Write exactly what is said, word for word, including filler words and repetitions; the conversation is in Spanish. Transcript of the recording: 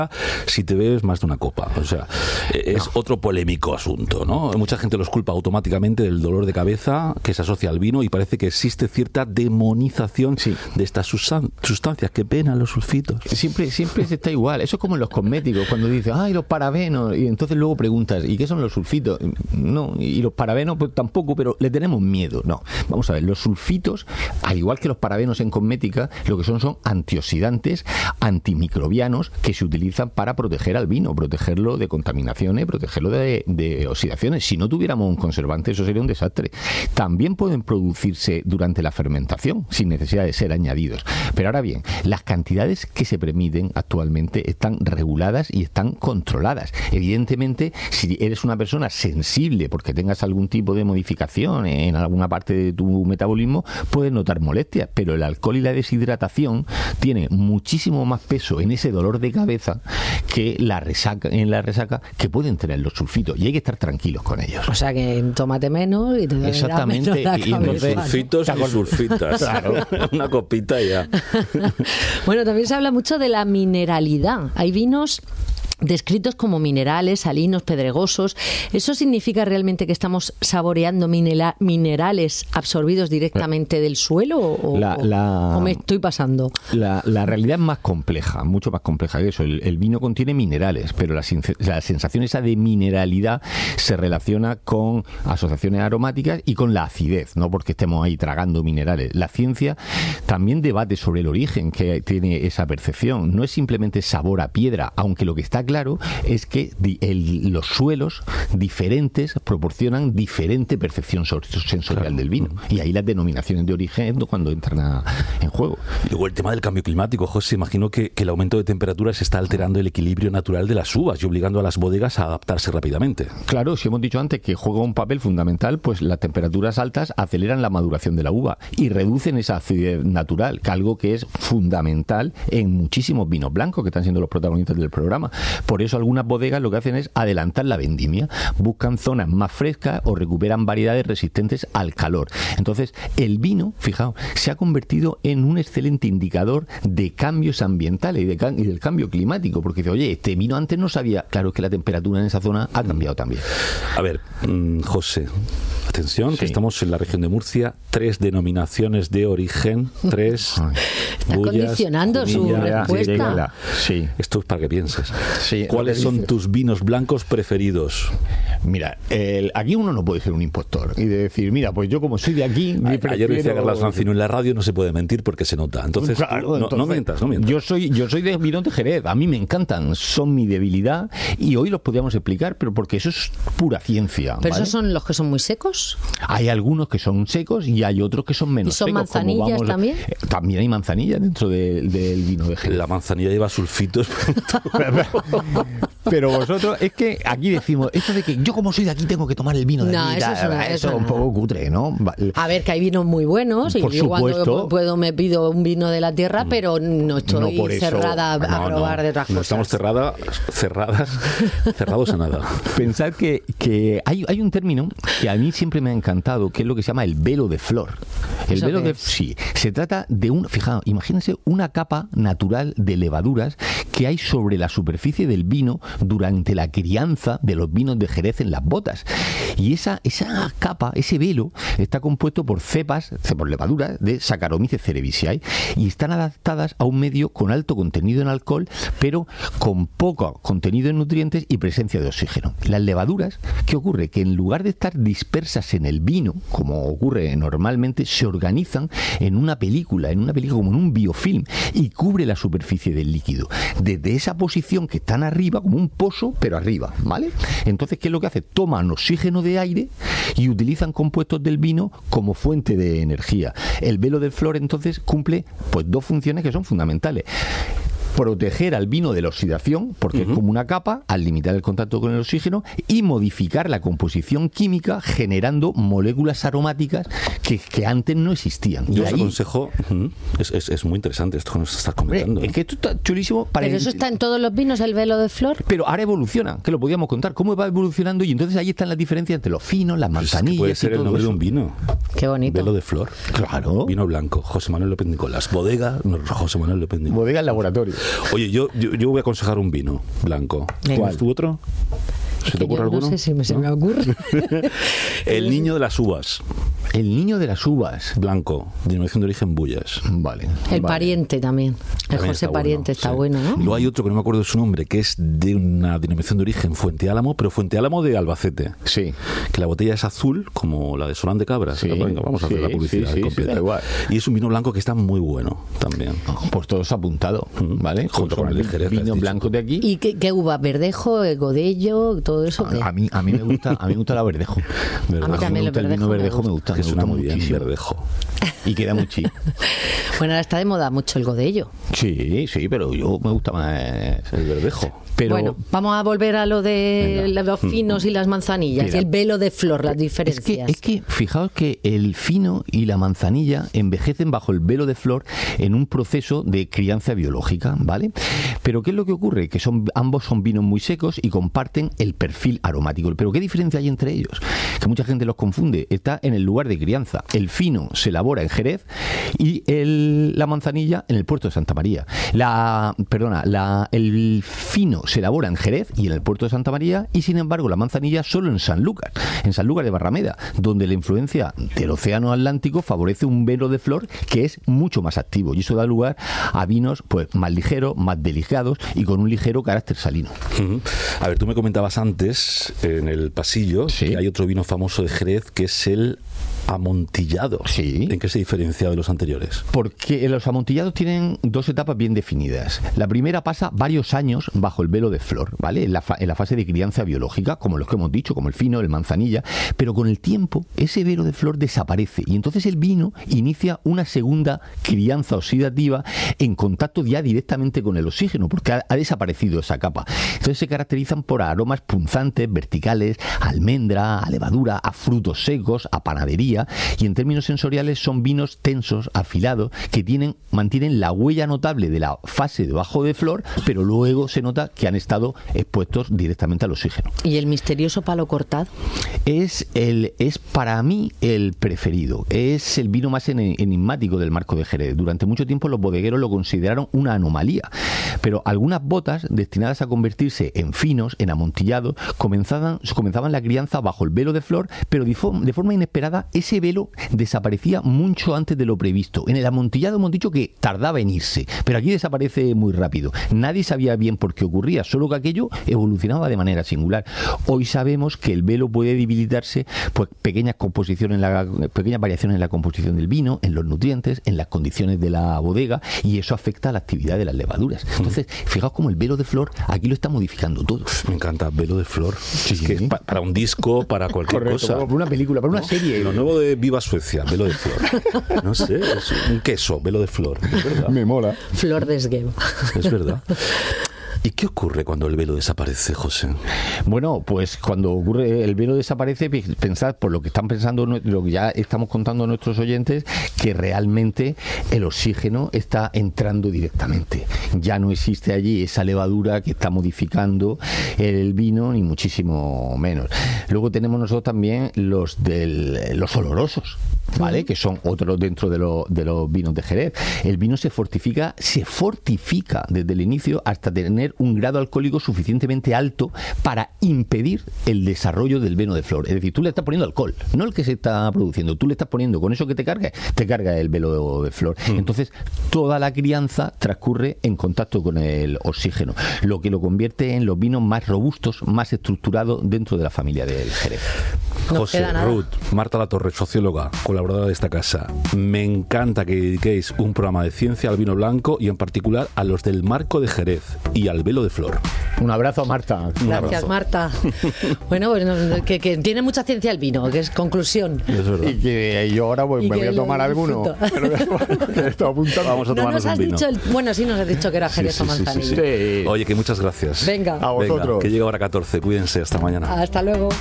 si te bebes más de una copa. O sea, es no. otro polémico asunto, ¿no? Mucha gente los culpa automáticamente del dolor de cabeza que se asocia al vino y parece que existe cierta demonización sí. de estas sustancias. Qué pena, los sulfitos. Siempre, siempre está igual. Eso es como en los cosméticos, cuando dices, ay, los parabenos, y entonces luego preguntas, ¿y qué son los sulfitos? No, y los parabenos pues tampoco, pero le tenemos miedo. No, vamos a ver, los sulfitos, al igual que los parabenos en cosmética, lo que son son antioxidantes, antimicrobianos que se utilizan para proteger al vino, protegerlo de contaminaciones, protegerlo de, de oxidaciones. Si no tuviéramos un conservante, eso sería un desastre. También pueden producirse durante la fermentación, sin necesidad de ser añadidos. Pero ahora bien, las cantidades que se permiten actualmente están reguladas y están controladas. Evidentemente, si eres una persona sensible porque tengas algún tipo de modificación en alguna parte de tu metabolismo, puedes notar molestias, pero el alcohol y la deshidratación tienen muchísimo más peso en ese dolor de cabeza que la resaca, en la resaca que pueden tener los sulfitos, y hay que estar tranquilos con ellos. O sea que tómate menos y te da exactamente menos la y entonces sulfitos y sulfitas. Claro. Una copita y ya. Bueno, también se habla mucho de la mineralidad. Hay vinos descritos como minerales, salinos, pedregosos. ¿Eso significa realmente que estamos saboreando minera- minerales absorbidos directamente del suelo o, la, la, o me estoy pasando? La, la realidad es más compleja, mucho más compleja que eso. El, el vino contiene minerales, pero la, la sensación esa de mineralidad se relaciona con asociaciones aromáticas y con la acidez, no porque estemos ahí tragando minerales. La ciencia también debate sobre el origen que tiene esa percepción. No es simplemente sabor a piedra, aunque lo que está claro es que el, los suelos diferentes proporcionan diferente percepción sensorial claro. del vino. Y ahí las denominaciones de origen es cuando entran a, en juego. Y luego el tema del cambio climático, José, imagino que, que el aumento de temperaturas está alterando el equilibrio natural de las uvas y obligando a las bodegas a adaptarse rápidamente. Claro, si hemos dicho antes que juega un papel fundamental, pues las temperaturas altas aceleran la maduración de la uva y reducen esa acidez natural, que algo que es fundamental en muchísimos vinos blancos que están siendo los protagonistas del programa. Por eso algunas bodegas lo que hacen es adelantar la vendimia, buscan zonas más frescas o recuperan variedades resistentes al calor. Entonces, el vino, fijaos, se ha convertido en un excelente indicador de cambios ambientales y, de can- y del cambio climático, porque dice, oye, este vino antes no sabía, claro, es que la temperatura en esa zona ha cambiado también. A ver, mmm, José, atención, sí. que estamos en la región de Murcia, tres denominaciones de origen, tres Está bullas, condicionando su respuesta. Sí. Esto es para que pienses. Sí, ¿Cuáles son tus vinos blancos preferidos? Mira, el, aquí uno no puede ser un impostor y de decir, mira, pues yo como soy de aquí... A, prefiero... Ayer decía Carlos Mancino, en la radio no se puede mentir porque se nota. Entonces, claro, no, entonces no mientas, no mientas. Yo soy, yo soy de vinos de Jerez, a mí me encantan, son mi debilidad y hoy los podríamos explicar, pero porque eso es pura ciencia. ¿Pero ¿vale? esos son los que son muy secos? Hay algunos que son secos y hay otros que son menos secos. ¿Y son secos, manzanillas vamos, también? Eh, también hay manzanilla dentro de, del vino de Jerez. La manzanilla lleva sulfitos. Pero vosotros, es que aquí decimos, esto de que yo como soy de aquí tengo que tomar el vino de no, aquí, eso, eso, eso, eso es un poco cutre, ¿no? A ver, que hay vinos muy buenos y por yo supuesto, cuando puedo me pido un vino de la tierra, pero no estoy no cerrada eso, a no, probar no, de otras no cosas. Estamos cerradas, cerradas, cerrados a nada. Pensad que, que hay, hay un término que a mí siempre me ha encantado, que es lo que se llama el velo de flor. El velo de sí, se trata de un, fijaos, imagínense una capa natural de levaduras que hay sobre la superficie del vino durante la crianza de los vinos de Jerez en las botas. Y esa, esa capa, ese velo, está compuesto por cepas, por levaduras de Saccharomyces cerevisiae y están adaptadas a un medio con alto contenido en alcohol, pero con poco contenido en nutrientes y presencia de oxígeno. Las levaduras, ¿qué ocurre? Que en lugar de estar dispersas en el vino, como ocurre normalmente, se organizan en una película, en una película como en un biofilm, y cubre la superficie del líquido. Desde esa posición que están arriba, como un pozo, pero arriba, ¿vale? Entonces, ¿qué es lo que hace? Toman oxígeno de aire y utilizan compuestos del vino como fuente de energía. El velo de flor, entonces, cumple pues dos funciones que son fundamentales. Proteger al vino de la oxidación, porque uh-huh. es como una capa, al limitar el contacto con el oxígeno, y modificar la composición química generando moléculas aromáticas que, que antes no existían. Yo y os ahí, aconsejo, uh-huh. es, es, es muy interesante esto que nos estás comentando. Hombre, es que esto está chulísimo. Para Pero eso está en todos los vinos, el velo de flor. Pero ahora evoluciona, que lo podíamos contar, cómo va evolucionando, y entonces ahí están las diferencias entre los finos, las manzanillas. Pues es que puede ser el nombre eso. de un vino. Qué bonito. Velo de flor. Claro. Vino blanco, José Manuel López Nicolás. Bodega, José Manuel López Nicolás. Bodega el laboratorio. Oye, yo, yo, yo voy a aconsejar un vino blanco. ¿Cuál? ¿Tú otro? ¿Se te ocurre alguno? No sé si me, se me ocurre. El niño de las uvas. El niño de las uvas. Blanco, denominación de origen Bullas. Vale. El vale. Pariente también. El También José está Pariente bueno, está sí. bueno, ¿no? Luego hay otro que no me acuerdo de su nombre, que es de una denominación de origen Fuente Álamo, pero Fuente Álamo de Albacete. Sí. Que la botella es azul, como la de Solán de Cabra. Sí, Venga, vamos a hacer sí, la publicidad sí, sí, completa. sí, da igual. Y es un vino blanco que está muy bueno también. Pues todos apuntados, ¿vale? Junto con el de Jerez, has vinos dicho. blancos de aquí. ¿Y qué, qué uva? ¿Verdejo, eh, godello, todo eso? ¿qué? A, a mí, a mí me gusta, a mí me gusta la verdejo. ¿Verdad? A mí también me el gusta el vino verdejo verdejo, me me gusta, Que me suena gusta muy bien, muchísimo. verdejo. Y queda muy chido. Bueno, ahora está de moda mucho el godello. Sí, sí, pero yo me gusta más El verdejo. Pero Bueno, vamos a volver a lo de Venga. los finos y las manzanillas Mira, y el velo de flor, las es diferencias. que, es que fijaos que el fino y la manzanilla envejecen bajo el velo de flor en un proceso de crianza biológica, ¿vale? Pero ¿qué es lo que ocurre? Que son ambos son vinos muy secos y comparten el perfil aromático. Pero ¿qué diferencia hay entre ellos? Que mucha gente los confunde. Está en el lugar de crianza. El fino se elabora en Jerez y el, la manzanilla en el puerto de Santa María. La, perdona, la, el fino se elabora en Jerez y en el puerto de Santa María, y sin embargo la manzanilla solo en Sanlúcar, en Sanlúcar de Barrameda, donde la influencia del océano Atlántico favorece un velo de flor que es mucho más activo, y eso da lugar a vinos pues más ligeros, más delicados y con un ligero carácter salino. Uh-huh. A ver, tú me comentabas antes en el pasillo Sí. que hay otro vino famoso de Jerez que es el amontillado. Sí. ¿En qué se diferencia de los anteriores? Porque los amontillados tienen dos etapas bien definidas. La primera pasa varios años bajo el velo de flor, ¿vale? En la, fa- en la fase de crianza biológica, como los que hemos dicho, como el fino, el manzanilla, pero con el tiempo ese velo de flor desaparece y entonces el vino inicia una segunda crianza oxidativa en contacto ya directamente con el oxígeno, porque ha, ha desaparecido esa capa. Entonces se caracterizan por aromas punzantes, verticales, a almendra, a levadura, a frutos secos, a panadería, y en términos sensoriales son vinos tensos, afilados, que tienen, mantienen la huella notable de la fase de bajo de flor, pero luego se nota que han estado expuestos directamente al oxígeno. ¿Y el misterioso palo cortado? Es, el, es para mí el preferido. Es el vino más en- enigmático del marco de Jerez. Durante mucho tiempo los bodegueros lo consideraron una anomalía, pero algunas botas destinadas a convertirse en finos, en amontillados, comenzaban, comenzaban la crianza bajo el velo de flor, pero de, fo- de forma inesperada ese velo desaparecía mucho antes de lo previsto. En el amontillado hemos dicho que tardaba en irse, pero aquí desaparece muy rápido. Nadie sabía bien por qué ocurría, solo que aquello evolucionaba de manera singular. Hoy sabemos que el velo puede debilitarse, pues pequeñas composiciones, en la, pequeñas variaciones en la composición del vino, en los nutrientes, en las condiciones de la bodega, y eso afecta a la actividad de las levaduras. Entonces, fijaos cómo el velo de flor aquí lo está modificando todo. Me encanta, velo de flor. Es que es pa- para un disco, para cualquier cosa. para una película, para una ¿No? serie. Lo nuevo de Viva Suecia, velo de flor. No sé, es un queso, velo de flor. Es verdad. Me mola. Flor de esgueva. Es verdad. ¿Y qué ocurre cuando el velo desaparece, José? Bueno, pues cuando ocurre el velo desaparece, pe- pensad por lo que están pensando, nue- lo que ya estamos contando a nuestros oyentes, que realmente el oxígeno está entrando directamente. Ya no existe allí esa levadura que está modificando el vino, ni muchísimo menos. Luego tenemos nosotros también los del, los olorosos, ¿vale? Que son otros dentro de, lo- de los vinos de Jerez. El vino se fortifica, se fortifica desde el inicio hasta tener un grado alcohólico suficientemente alto para impedir el desarrollo del velo de flor. Es decir, tú le estás poniendo alcohol, no el que se está produciendo, tú le estás poniendo, con eso que te carga, te carga el velo de flor. Mm. Entonces, toda la crianza transcurre en contacto con el oxígeno, lo que lo convierte en los vinos más robustos, más estructurados dentro de la familia del Jerez. No José, queda nada. Ruth, Marta Latorre, socióloga, colaboradora de esta casa. Me encanta que dediquéis un programa de ciencia al vino blanco y en particular a los del marco de Jerez y al velo de flor. Un abrazo, Marta. Un Gracias, abrazo. Marta. Bueno, bueno, que, que tiene mucha ciencia el vino, que es conclusión. Es verdad. Y que yo ahora pues, Y me que voy a lo tomar alguno. disfruto. Que estoy apuntando. Vamos a No tomarnos nos has un vino. dicho el, bueno, sí nos has dicho que era Sí, Jerez sí, o sí, sí, manzanilla. sí. Sí. Oye, que muchas gracias. Venga. A vosotros. Venga, que llega hora catorce. Cuídense. Hasta mañana. Hasta luego.